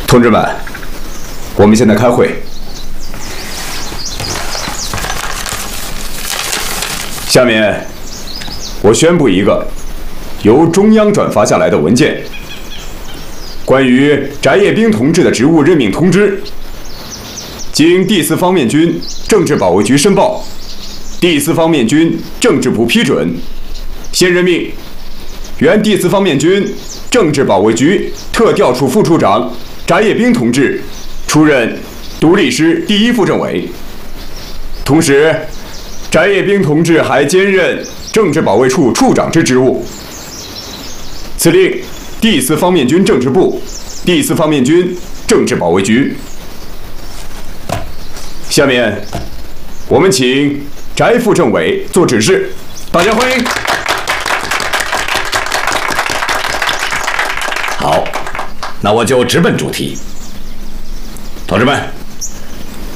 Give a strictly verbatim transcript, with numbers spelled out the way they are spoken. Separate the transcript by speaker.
Speaker 1: 同志们，我们现在开会。下面，我宣布一个由中央转发下来的文件：关于翟业兵同志的职务任命通知。经第四方面军政治保卫局申报，第四方面军政治部批准，现任命原第四方面军政治保卫局特调处副处长翟业兵同志出任独立师第一副政委。同时，翟业兵同志还兼任政治保卫处处长之职务。此令第四方面军政治部、第四方面军政治保卫局。下面，我们请翟副政委做指示，大家欢迎。
Speaker 2: 好，那我就直奔主题。同志们，